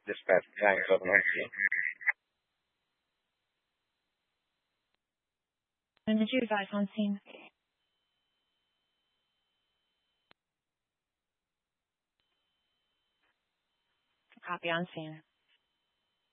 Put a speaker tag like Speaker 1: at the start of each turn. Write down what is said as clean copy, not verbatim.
Speaker 1: dispatch tanks of energy.
Speaker 2: Energy advice on scene. Copy on scene.